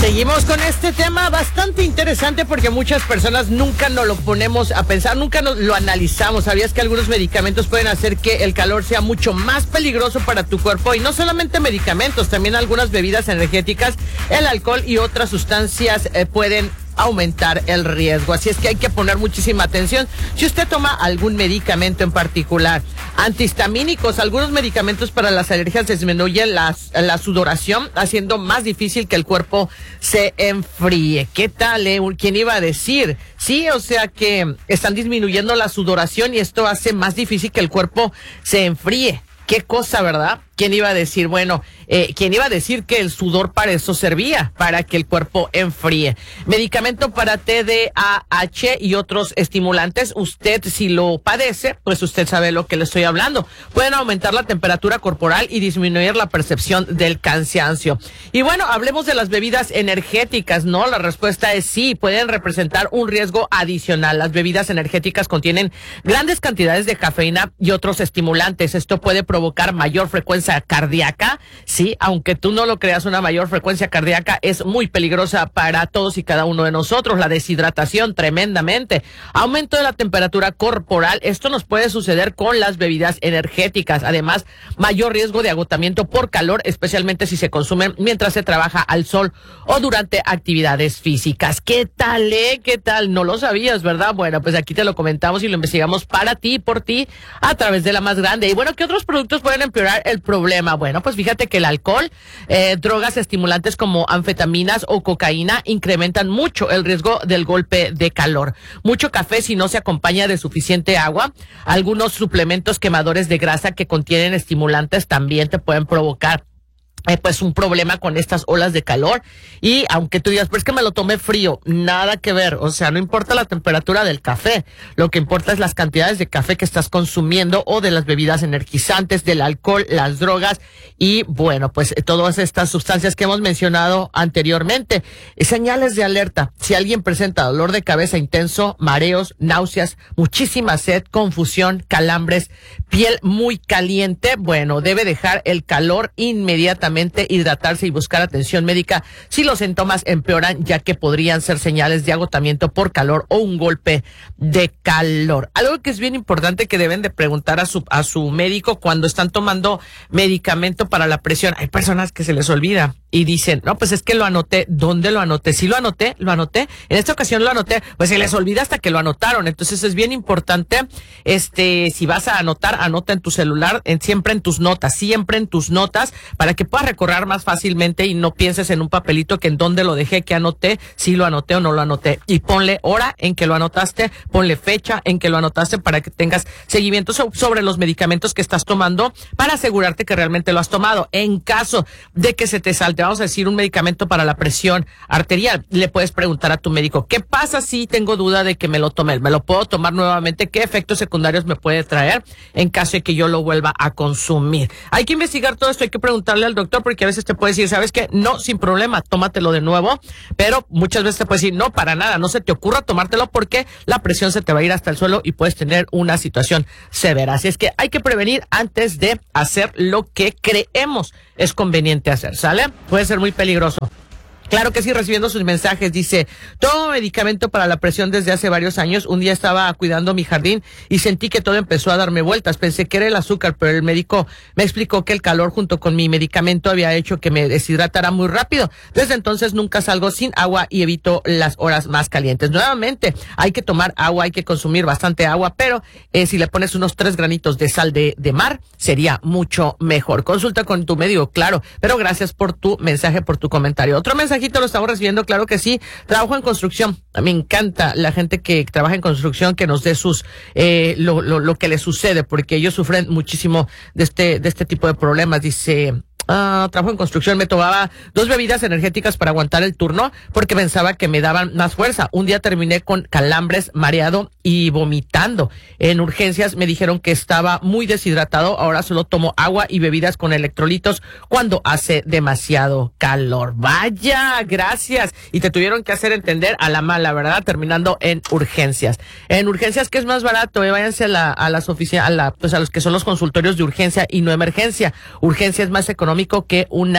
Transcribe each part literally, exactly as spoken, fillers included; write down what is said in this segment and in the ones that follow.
Seguimos con este tema bastante interesante porque muchas personas nunca nos lo ponemos a pensar, nunca nos lo analizamos. ¿Sabías que algunos medicamentos pueden hacer que el calor sea mucho más peligroso para tu cuerpo? Y no solamente medicamentos, también algunas bebidas energéticas, el alcohol y otras sustancias eh, pueden aumentar el riesgo. Así es que hay que poner muchísima atención. Si usted toma algún medicamento en particular, antihistamínicos, algunos medicamentos para las alergias disminuyen la, la sudoración, haciendo más difícil que el cuerpo se enfríe. ¿Qué tal, eh? ¿Quién iba a decir? Sí, o sea que están disminuyendo la sudoración y esto hace más difícil que el cuerpo se enfríe. Qué cosa, ¿verdad? ¿Quién iba a decir? Bueno, eh, ¿quién iba a decir que el sudor para eso servía? Para que el cuerpo enfríe. Medicamento para T D A H y otros estimulantes. Usted, si lo padece, pues usted sabe lo que le estoy hablando. Pueden aumentar la temperatura corporal y disminuir la percepción del cansancio. Y bueno, hablemos de las bebidas energéticas, ¿no? La respuesta es sí, pueden representar un riesgo adicional. Las bebidas energéticas contienen grandes cantidades de cafeína y otros estimulantes. Esto puede provocar mayor frecuencia cardíaca, sí, aunque tú no lo creas, una mayor frecuencia cardíaca es muy peligrosa para todos y cada uno de nosotros. La deshidratación, tremendamente. Aumento de la temperatura corporal, esto nos puede suceder con las bebidas energéticas. Además, mayor riesgo de agotamiento por calor, especialmente si se consumen mientras se trabaja al sol o durante actividades físicas. ¿Qué tal, eh? ¿Qué tal? No lo sabías, ¿verdad? Bueno, pues aquí te lo comentamos y lo investigamos para ti y por ti a través de la más grande. Y bueno, ¿qué otros productos pueden empeorar el problema? Bueno, pues fíjate que el alcohol, eh, drogas estimulantes como anfetaminas o cocaína incrementan mucho el riesgo del golpe de calor. Mucho café si no se acompaña de suficiente agua. Algunos suplementos quemadores de grasa que contienen estimulantes también te pueden provocar Eh, pues un problema con estas olas de calor. Y aunque tú digas, pues que me lo tomé frío, nada que ver. O sea, no importa la temperatura del café, lo que importa es las cantidades de café que estás consumiendo o de las bebidas energizantes, del alcohol, las drogas y bueno, pues eh, todas estas sustancias que hemos mencionado anteriormente. Eh, señales de alerta: si alguien presenta dolor de cabeza intenso, mareos, náuseas, muchísima sed, confusión, calambres, piel muy caliente, bueno, debe dejar el calor inmediatamente, hidratarse y buscar atención médica si los síntomas empeoran, ya que podrían ser señales de agotamiento por calor o un golpe de calor. Algo que es bien importante que deben de preguntar a su a su médico cuando están tomando medicamento para la presión. Hay personas que se les olvida y dicen, no, pues es que lo anoté. ¿Dónde lo anoté? Sí lo anoté, lo anoté. En esta ocasión lo anoté, pues se les olvida hasta que lo anotaron. Entonces es bien importante, este, si vas a anotar, anota en tu celular, en, siempre en tus notas, siempre en tus notas, para que puedas recorrer más fácilmente y no pienses en un papelito que en dónde lo dejé, que anoté, si lo anoté o no lo anoté. Y ponle hora en que lo anotaste, ponle fecha en que lo anotaste para que tengas seguimiento so- sobre los medicamentos que estás tomando para asegurarte que realmente lo has tomado. En caso de que se te salte, vamos a decir, un medicamento para la presión arterial, le puedes preguntar a tu médico, ¿qué pasa si tengo duda de que me lo tome? ¿Me lo puedo tomar nuevamente? ¿Qué efectos secundarios me puede traer en caso de que yo lo vuelva a consumir? Hay que investigar todo esto, hay que preguntarle al doctor, porque a veces te puede decir, ¿sabes qué? No, sin problema, tómatelo de nuevo, pero muchas veces te puede decir, no, para nada, no se te ocurra tomártelo porque la presión se te va a ir hasta el suelo y puedes tener una situación severa. Así es que hay que prevenir antes de hacer lo que creemos es conveniente hacer, ¿sale? Puede ser muy peligroso. Claro que sí, recibiendo sus mensajes. Dice, tomo medicamento para la presión desde hace varios años. Un día estaba cuidando mi jardín y sentí que todo empezó a darme vueltas. Pensé que era el azúcar, pero el médico me explicó que el calor junto con mi medicamento había hecho que me deshidratara muy rápido. Desde entonces nunca salgo sin agua y evito las horas más calientes. Nuevamente, hay que tomar agua, hay que consumir bastante agua, pero eh, si le pones unos tres granitos de sal de, de mar, sería mucho mejor. Consulta con tu médico, claro, pero gracias por tu mensaje, por tu comentario. Otro mensaje lo estamos recibiendo, claro que sí. Trabajo en construcción. Me encanta la gente que trabaja en construcción, que nos dé sus eh, lo, lo, lo que les sucede, porque ellos sufren muchísimo de este de este tipo de problemas. Dice, Uh, trabajo en construcción, me tomaba dos bebidas energéticas para aguantar el turno porque pensaba que me daban más fuerza. Un día terminé con calambres, mareado y vomitando. En urgencias me dijeron que estaba muy deshidratado. Ahora solo tomo agua y bebidas con electrolitos cuando hace demasiado calor. Vaya, gracias. Y te tuvieron que hacer entender a la mala, ¿verdad? Terminando en urgencias. En urgencias, ¿qué es más barato? Eh, váyanse a, la, a las oficinas, a la, pues a los que son los consultorios de urgencia y no emergencia. Urgencia es más económico que una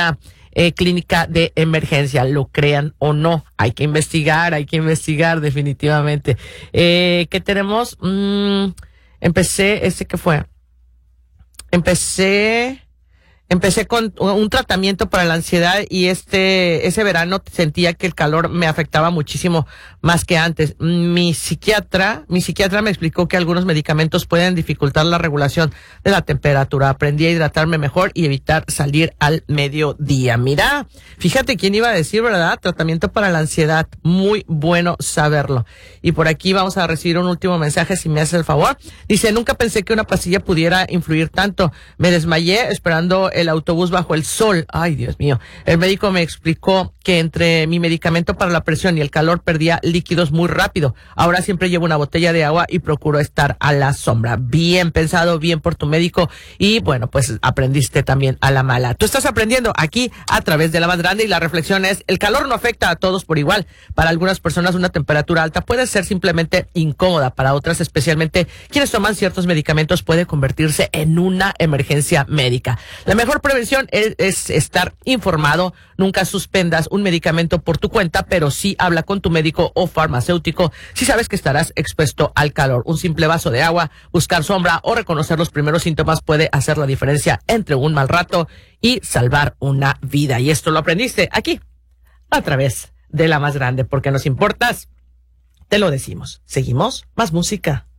eh, clínica de emergencia, lo crean o no. Hay que investigar, hay que investigar definitivamente. Eh, ¿Qué tenemos? Mm, empecé, ¿ese qué fue? Empecé... Empecé con un tratamiento para la ansiedad y este, ese verano sentía que el calor me afectaba muchísimo más que antes. Mi psiquiatra, mi psiquiatra me explicó que algunos medicamentos pueden dificultar la regulación de la temperatura. Aprendí a hidratarme mejor y evitar salir al mediodía. Mira, fíjate quién iba a decir, ¿verdad? Tratamiento para la ansiedad. Muy bueno saberlo. Y por aquí vamos a recibir un último mensaje, si me haces el favor. Dice, nunca pensé que una pastilla pudiera influir tanto. Me desmayé esperando el autobús bajo el sol. Ay, Dios mío. El médico me explicó que entre mi medicamento para la presión y el calor perdía líquidos muy rápido. Ahora siempre llevo una botella de agua y procuro estar a la sombra. Bien pensado, bien por tu médico. Y bueno, pues aprendiste también a la mala. Tú estás aprendiendo aquí a través de La Más Grande y la reflexión es, el calor no afecta a todos por igual. Para algunas personas una temperatura alta puede ser simplemente incómoda. Para otras, especialmente quienes toman ciertos medicamentos, puede convertirse en una emergencia médica. La mejor prevención es, es estar informado. Nunca suspendas un medicamento por tu cuenta, pero sí habla con tu médico o farmacéutico si sabes que estarás expuesto al calor. Un simple vaso de agua, buscar sombra o reconocer los primeros síntomas puede hacer la diferencia entre un mal rato y salvar una vida. Y esto lo aprendiste aquí, a través de La Más Grande, porque nos importas, te lo decimos. Seguimos, más música.